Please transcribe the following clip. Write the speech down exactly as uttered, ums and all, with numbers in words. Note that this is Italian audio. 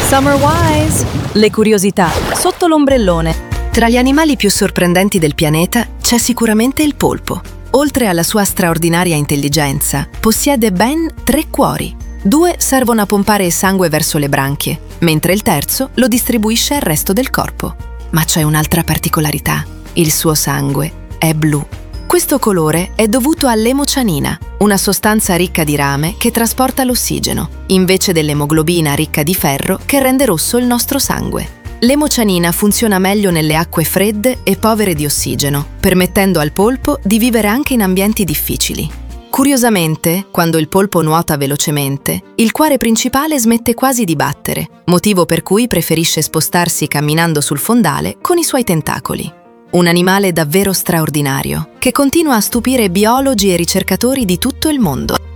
Summer Wise! Le curiosità sotto l'ombrellone. Tra gli animali più sorprendenti del pianeta c'è sicuramente il polpo. Oltre alla sua straordinaria intelligenza, possiede ben tre cuori. Due servono a pompare sangue verso le branchie, mentre il terzo lo distribuisce al resto del corpo. Ma c'è un'altra particolarità: il suo sangue è blu. Questo colore è dovuto all'emocianina, una sostanza ricca di rame che trasporta l'ossigeno, invece dell'emoglobina ricca di ferro che rende rosso il nostro sangue. L'emocianina funziona meglio nelle acque fredde e povere di ossigeno, permettendo al polpo di vivere anche in ambienti difficili. Curiosamente, quando il polpo nuota velocemente, il cuore principale smette quasi di battere, motivo per cui preferisce spostarsi camminando sul fondale con i suoi tentacoli. Un animale davvero straordinario, che continua a stupire biologi e ricercatori di tutto il mondo.